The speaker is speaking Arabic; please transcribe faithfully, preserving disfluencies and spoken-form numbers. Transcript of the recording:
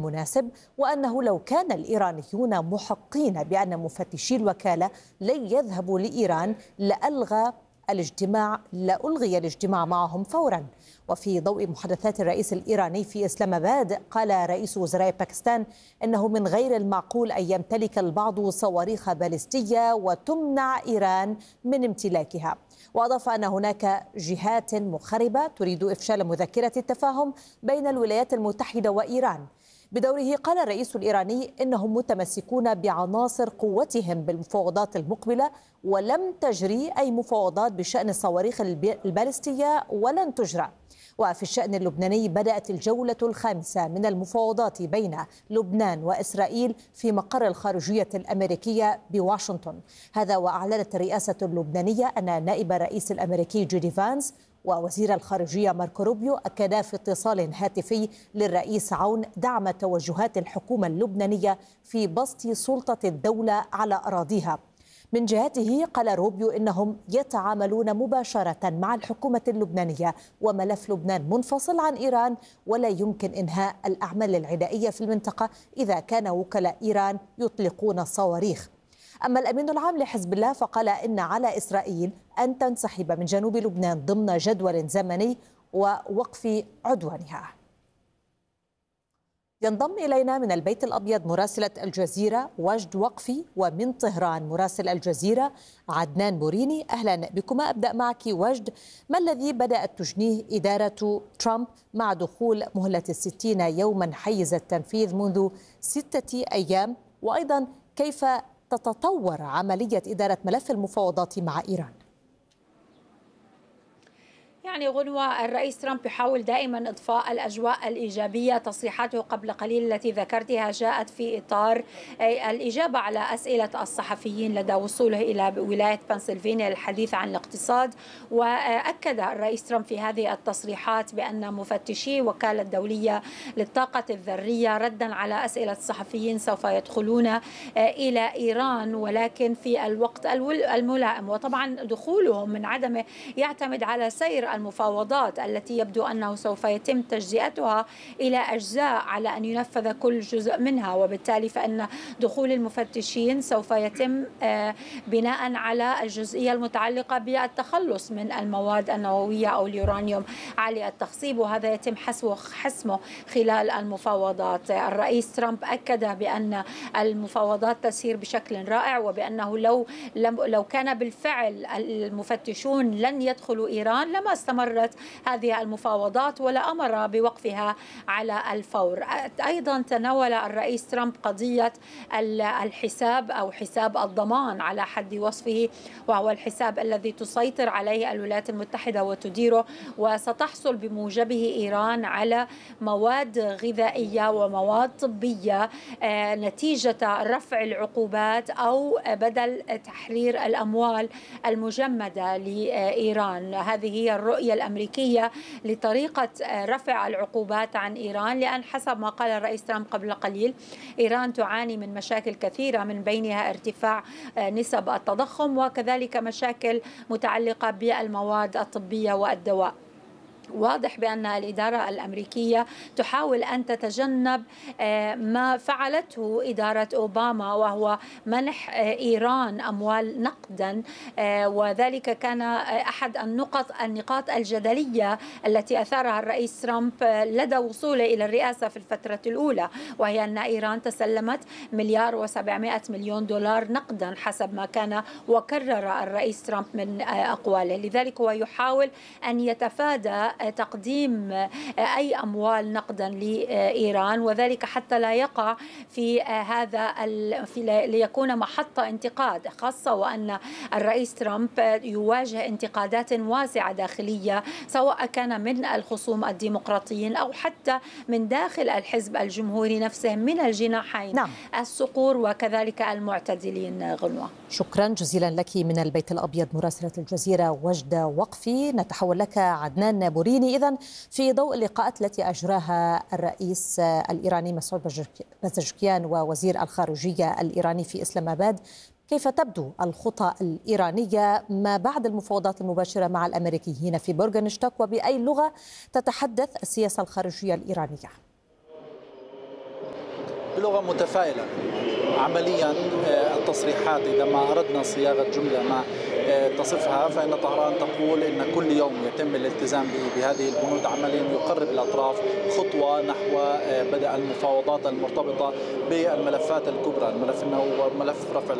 مناسب، وأنه لو كان الإيرانيون محقين بأن مفتشي الوكالة لن يذهبوا لإيران لألغى الاجتماع لألغي الاجتماع معهم فورا. وفي ضوء محادثات الرئيس الإيراني في إسلام آباد، قال رئيس وزراء باكستان إنه من غير المعقول أن يمتلك البعض صواريخ باليستية وتمنع إيران من امتلاكها. وأضاف أن هناك جهات مخربة تريد إفشال مذكرة التفاهم بين الولايات المتحدة وإيران. بدوره قال الرئيس الإيراني إنهم متمسكون بعناصر قوتهم بالمفاوضات المقبلة، ولم تجري أي مفاوضات بشأن الصواريخ البالستية ولن تجرى. وفي الشأن اللبناني، بدأت الجولة الخامسة من المفاوضات بين لبنان وإسرائيل في مقر الخارجية الأمريكية بواشنطن. هذا وأعلنت الرئاسة اللبنانية أن نائب الرئيس الأمريكي جودي فانس ووزير الخارجية ماركو روبيو أكدا في اتصال هاتفي للرئيس عون دعم توجهات الحكومة اللبنانية في بسط سلطة الدولة على أراضيها. من جهته قال روبيو إنهم يتعاملون مباشرة مع الحكومة اللبنانية، وملف لبنان منفصل عن إيران، ولا يمكن إنهاء الأعمال العدائية في المنطقة إذا كان وكلاء إيران يطلقون الصواريخ. أما الأمين العام لحزب الله فقال إن على إسرائيل أن تنسحب من جنوب لبنان ضمن جدول زمني ووقف عدوانها. ينضم إلينا من البيت الأبيض مراسلة الجزيرة وجد وقفي، ومن طهران مراسل الجزيرة عدنان بوريني. أهلا بكما. أبدأ معك وجد، ما الذي بدأت تجنيه إدارة ترامب مع دخول مهلة الستين يوما حيز التنفيذ منذ ستة أيام؟ وأيضا كيف تتطور عملية إدارة ملف المفاوضات مع إيران؟ يعني غنوة، الرئيس ترامب يحاول دائما إضفاء الأجواء الإيجابية. تصريحاته قبل قليل التي ذكرتها جاءت في إطار الإجابة على أسئلة الصحفيين لدى وصوله إلى ولاية بنسلفانيا للحديث عن الاقتصاد. وأكد الرئيس ترامب في هذه التصريحات بأن مفتشي وكالة دولية للطاقة الذرية ردا على أسئلة الصحفيين سوف يدخلون إلى إيران، ولكن في الوقت الملائم. وطبعا دخولهم من عدمه يعتمد على سير المفاوضات التي يبدو أنه سوف يتم تجزئتها إلى أجزاء على أن ينفذ كل جزء منها، وبالتالي فإن دخول المفتشين سوف يتم بناء على الجزئية المتعلقة بالتخلص من المواد النووية أو اليورانيوم عالي التخصيب، وهذا يتم حسمه خلال المفاوضات. الرئيس ترامب أكد بأن المفاوضات تسير بشكل رائع، وبأنه لو لو كان بالفعل المفتشون لن يدخلوا إيران لما استمرت هذه المفاوضات ولا أمر بوقفها على الفور. أيضا تناول الرئيس ترامب قضية الحساب أو حساب الضمان على حد وصفه، وهو الحساب الذي تسيطر عليه الولايات المتحدة وتديره، وستحصل بموجبه إيران على مواد غذائية ومواد طبية نتيجة رفع العقوبات أو بدل تحرير الأموال المجمدة لإيران. هذه هي الرؤية الأمريكية لطريقة رفع العقوبات عن إيران، لأن حسب ما قال الرئيس ترامب قبل قليل إيران تعاني من مشاكل كثيرة، من بينها ارتفاع نسب التضخم وكذلك مشاكل متعلقة بالمواد الطبية والدواء. واضح بأن الإدارة الأمريكية تحاول أن تتجنب ما فعلته إدارة أوباما، وهو منح إيران أموال نقدا، وذلك كان أحد النقط النقاط الجدلية التي أثارها الرئيس ترامب لدى وصوله إلى الرئاسة في الفترة الأولى، وهي أن إيران تسلمت مليار وسبعمائة مليون دولار نقدا حسب ما كان وكرر الرئيس ترامب من أقواله. لذلك هو يحاول أن يتفادى تقديم أي أموال نقدا لإيران، وذلك حتى لا يقع في هذا في ليكون محط انتقاد، خاصة وأن الرئيس ترامب يواجه انتقادات واسعة داخلية سواء كان من الخصوم الديمقراطيين أو حتى من داخل الحزب الجمهوري نفسه من الجناحين، نعم. الصقور وكذلك المعتدلين. غنوة، شكرا جزيلا لك من البيت الأبيض مراسلة الجزيرة وجد وقفي. نتحول لك عدنان بوريني. إذن في ضوء اللقاءات التي أجراها الرئيس الإيراني مسعود بزشكيان ووزير الخارجية الإيراني في إسلام آباد، كيف تبدو الخطى الإيرانية ما بعد المفاوضات المباشرة مع الأمريكيين في بورغنشتوك، وبأي لغة تتحدث السياسة الخارجية الإيرانية؟ بلغة متفائلة. عمليا التصريحات إذا ما أردنا صياغة جملة ما تصفها، فإن طهران تقول إن كل يوم يتم الالتزام بهذه البنود عمليا يقرب الأطراف خطوة نحو بدء المفاوضات المرتبطة بالملفات الكبرى، الملف إنه ملف رفع